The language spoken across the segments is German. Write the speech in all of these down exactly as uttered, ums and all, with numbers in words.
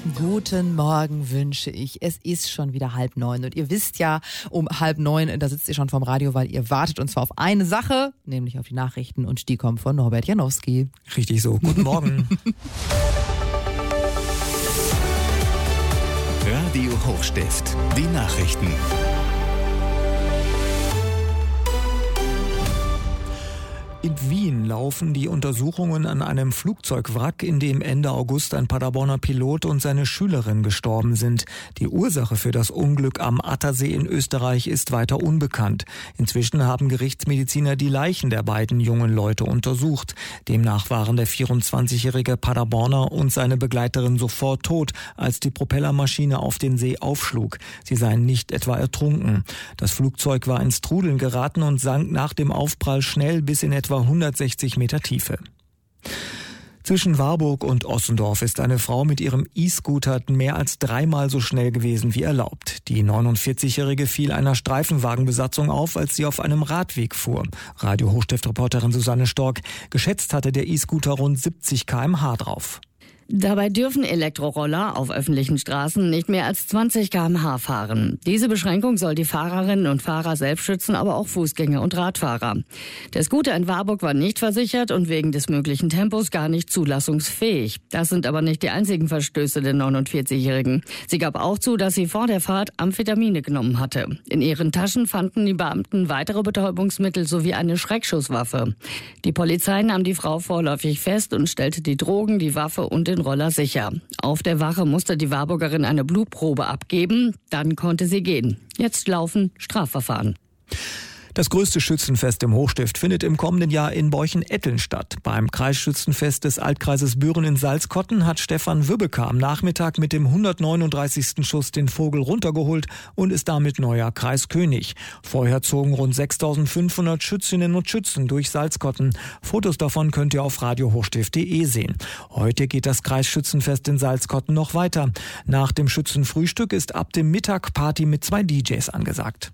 Guten Morgen wünsche ich. Es ist schon wieder halb neun und ihr wisst ja, um halb neun, da sitzt ihr schon vorm Radio, weil ihr wartet und zwar auf eine Sache, nämlich auf die Nachrichten und die kommen von Norbert Janowski. Richtig so. Guten Morgen. Radio Hochstift. Die Nachrichten. In Wien laufen die Untersuchungen an einem Flugzeugwrack, in dem Ende August ein Paderborner Pilot und seine Schülerin gestorben sind. Die Ursache für das Unglück am Attersee in Österreich ist weiter unbekannt. Inzwischen haben Gerichtsmediziner die Leichen der beiden jungen Leute untersucht. Demnach waren der vierundzwanzigjährige Paderborner und seine Begleiterin sofort tot, als die Propellermaschine auf den See aufschlug. Sie seien nicht etwa ertrunken. Das Flugzeug war ins Trudeln geraten und sank nach dem Aufprall schnell bis in etwa hundertsechzig Meter Tiefe. Zwischen Warburg und Ossendorf ist eine Frau mit ihrem E-Scooter mehr als dreimal so schnell gewesen wie erlaubt. Die neunundvierzigjährige fiel einer Streifenwagenbesatzung auf, als sie auf einem Radweg fuhr. Radio Hochstift-Reporterin Susanne Stork: Geschätzt hatte der E-Scooter rund siebzig Kilometer pro Stunde drauf. Dabei dürfen Elektroroller auf öffentlichen Straßen nicht mehr als zwanzig Kilometer pro Stunde fahren. Diese Beschränkung soll die Fahrerinnen und Fahrer selbst schützen, aber auch Fußgänger und Radfahrer. Der Scooter in Warburg war nicht versichert und wegen des möglichen Tempos gar nicht zulassungsfähig. Das sind aber nicht die einzigen Verstöße der neunundvierzigjährigen. Sie gab auch zu, dass sie vor der Fahrt Amphetamine genommen hatte. In ihren Taschen fanden die Beamten weitere Betäubungsmittel sowie eine Schreckschusswaffe. Die Polizei nahm die Frau vorläufig fest und stellte die Drogen, die Waffe und den Roller sicher. Auf der Wache musste die Warburgerin eine Blutprobe abgeben, dann konnte sie gehen. Jetzt laufen Strafverfahren. Das größte Schützenfest im Hochstift findet im kommenden Jahr in Borchen-Etteln statt. Beim Kreisschützenfest des Altkreises Büren in Salzkotten hat Stefan Wübbeke am Nachmittag mit dem hundertneununddreißigsten Schuss den Vogel runtergeholt und ist damit neuer Kreiskönig. Vorher zogen rund sechstausendfünfhundert Schützinnen und Schützen durch Salzkotten. Fotos davon könnt ihr auf radio hochstift punkt de sehen. Heute geht das Kreisschützenfest in Salzkotten noch weiter. Nach dem Schützenfrühstück ist ab dem Mittag Party mit zwei D Js angesagt.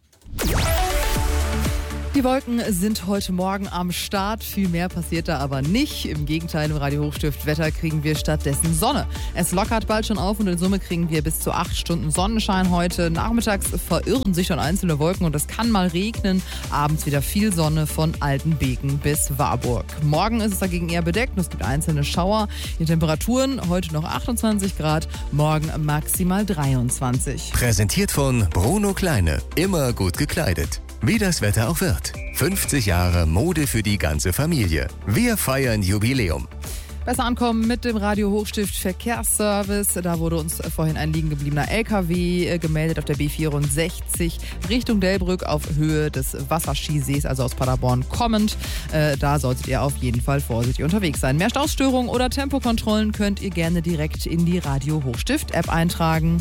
Die Wolken sind heute Morgen am Start. Viel mehr passiert da aber nicht. Im Gegenteil, im Radio Hochstift Wetter kriegen wir stattdessen Sonne. Es lockert bald schon auf und in Summe kriegen wir bis zu acht Stunden Sonnenschein heute. Nachmittags verirren sich dann einzelne Wolken und es kann mal regnen. Abends wieder viel Sonne von Altenbeken bis Warburg. Morgen ist es dagegen eher bedeckt und es gibt einzelne Schauer. Die Temperaturen heute noch achtundzwanzig Grad, morgen maximal dreiundzwanzig. Präsentiert von Bruno Kleine. Immer gut gekleidet. Wie das Wetter auch wird. fünfzig Jahre Mode für die ganze Familie. Wir feiern Jubiläum. Besser ankommen mit dem Radio Hochstift Verkehrsservice. Da wurde uns vorhin ein liegen gebliebener L K W gemeldet auf der B vierundsechzig Richtung Delbrück auf Höhe des Wasserskisees, also aus Paderborn kommend. Äh, da solltet ihr auf jeden Fall vorsichtig unterwegs sein. Mehr Stausstörungen oder Tempokontrollen könnt ihr gerne direkt in die Radio Hochstift App eintragen.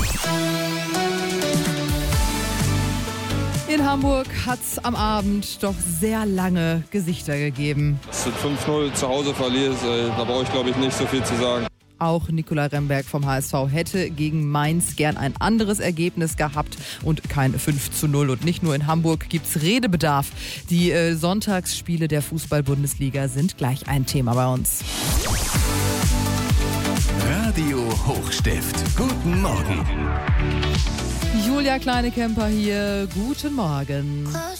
In Hamburg hat es am Abend doch sehr lange Gesichter gegeben. Dass du fünf null zu Hause verlierst, ey, da brauche ich glaube ich nicht so viel zu sagen. Auch Nicolai Remberg vom H S V hätte gegen Mainz gern ein anderes Ergebnis gehabt und kein fünf zu null. Und nicht nur in Hamburg gibt es Redebedarf. Die äh, Sonntagsspiele der Fußball-Bundesliga sind gleich ein Thema bei uns. Radio Hochstift. Guten Morgen. Julia Kleinekemper hier. Guten Morgen.